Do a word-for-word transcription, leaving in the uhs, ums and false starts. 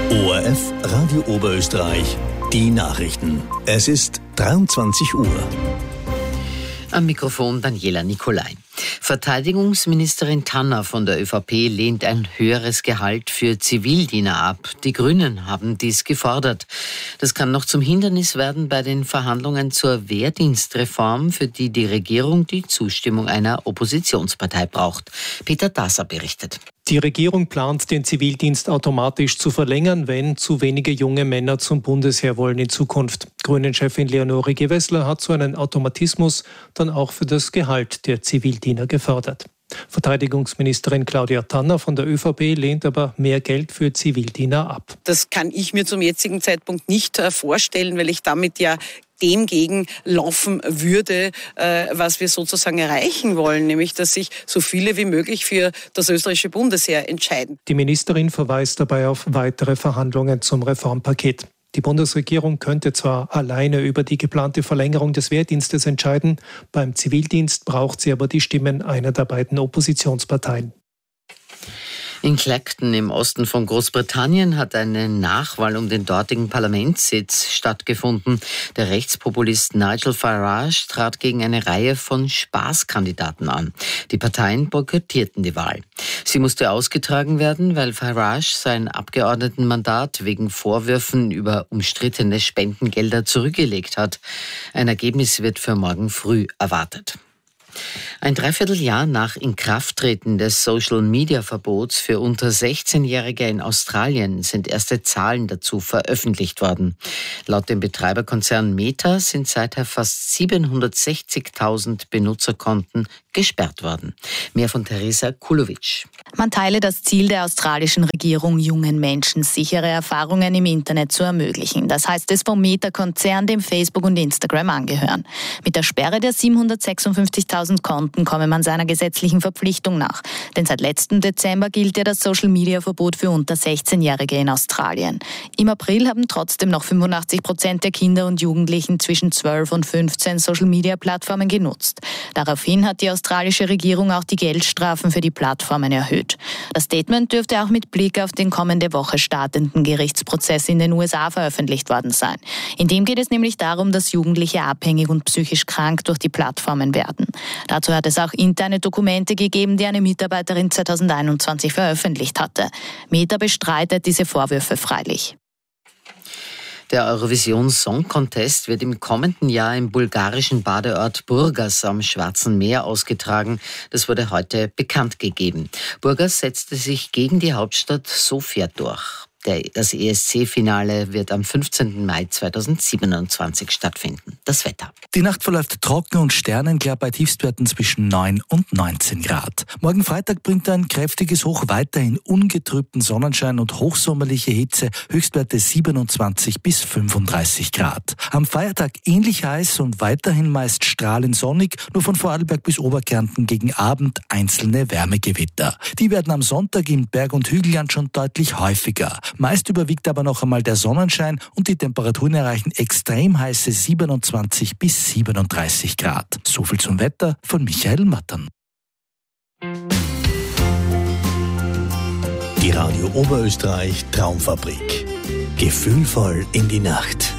O R F Radio Oberösterreich, die Nachrichten. Es ist dreiundzwanzig Uhr. Am Mikrofon Daniela Nicolai. Verteidigungsministerin Tanner von der ÖVP lehnt ein höheres Gehalt für Zivildiener ab. Die Grünen haben dies gefordert. Das kann noch zum Hindernis werden bei den Verhandlungen zur Wehrdienstreform, für die die Regierung die Zustimmung einer Oppositionspartei braucht. Peter Dasser berichtet. Die Regierung plant, den Zivildienst automatisch zu verlängern, wenn zu wenige junge Männer zum Bundesheer wollen in Zukunft. Grünen-Chefin Leonore Gewessler hat so einen Automatismus dann auch für das Gehalt der Zivildiener gefördert. Verteidigungsministerin Claudia Tanner von der ÖVP lehnt aber mehr Geld für Zivildiener ab. Das kann ich mir zum jetzigen Zeitpunkt nicht äh, vorstellen, weil ich damit ja dem gegenlaufen würde, äh, was wir sozusagen erreichen wollen, nämlich dass sich so viele wie möglich für das österreichische Bundesheer entscheiden. Die Ministerin verweist dabei auf weitere Verhandlungen zum Reformpaket. Die Bundesregierung könnte zwar alleine über die geplante Verlängerung des Wehrdienstes entscheiden, beim Zivildienst braucht sie aber die Stimmen einer der beiden Oppositionsparteien. In Clacton im Osten von Großbritannien hat eine Nachwahl um den dortigen Parlamentssitz stattgefunden. Der Rechtspopulist Nigel Farage trat gegen eine Reihe von Spaßkandidaten an. Die Parteien boykottierten die Wahl. Sie musste ausgetragen werden, weil Farage sein Abgeordnetenmandat wegen Vorwürfen über umstrittene Spendengelder zurückgelegt hat. Ein Ergebnis wird für morgen früh erwartet. Ein Dreivierteljahr nach Inkrafttreten des Social-Media-Verbots für unter sechzehnjährige in Australien sind erste Zahlen dazu veröffentlicht worden. Laut dem Betreiberkonzern Meta sind seither fast siebenhundertsechzigtausend Benutzerkonten gesperrt worden. Mehr von Theresa Kulowitsch. Man teile das Ziel der australischen Regierung, jungen Menschen sichere Erfahrungen im Internet zu ermöglichen. Das heißt es vom Meta-Konzern, dem Facebook und Instagram angehören. Mit der Sperre der siebenhundertsechsundfünfzigtausend Konten komme man seiner gesetzlichen Verpflichtung nach. Denn seit letztem Dezember gilt ja das Social-Media-Verbot für unter sechzehnjährige in Australien. Im April haben trotzdem noch fünfundachtzig Prozent der Kinder und Jugendlichen zwischen zwölf und fünfzehn Social-Media-Plattformen genutzt. Daraufhin hat die australische Regierung auch die Geldstrafen für die Plattformen erhöht. Das Statement dürfte auch mit Blick auf den kommende Woche startenden Gerichtsprozess in den U S A veröffentlicht worden sein. In dem geht es nämlich darum, dass Jugendliche abhängig und psychisch krank durch die Plattformen werden. Dazu hat es auch interne Dokumente gegeben, die eine Mitarbeiterin zweitausendeinundzwanzig veröffentlicht hatte. Meta bestreitet diese Vorwürfe freilich. Der Eurovision Song Contest wird im kommenden Jahr im bulgarischen Badeort Burgas am Schwarzen Meer ausgetragen. Das wurde heute bekannt gegeben. Burgas setzte sich gegen die Hauptstadt Sofia durch. Das E S C-Finale wird am fünfzehnten Mai zweitausendsiebenundzwanzig stattfinden. Das Wetter. Die Nacht verläuft trocken und sternenklar bei Tiefstwerten zwischen neun und neunzehn Grad. Morgen Freitag bringt ein kräftiges Hoch weiterhin ungetrübten Sonnenschein und hochsommerliche Hitze, Höchstwerte siebenundzwanzig bis fünfunddreißig Grad. Am Feiertag ähnlich heiß und weiterhin meist strahlend sonnig, nur von Vorarlberg bis Oberkärnten gegen Abend einzelne Wärmegewitter. Die werden am Sonntag im Berg- und Hügelland schon deutlich häufiger. Meist überwiegt aber noch einmal der Sonnenschein und die Temperaturen erreichen extrem heiße siebenundzwanzig bis siebenunddreißig Grad. So viel zum Wetter von Michael Mattern. Die Radio Oberösterreich Traumfabrik. Gefühlvoll in die Nacht.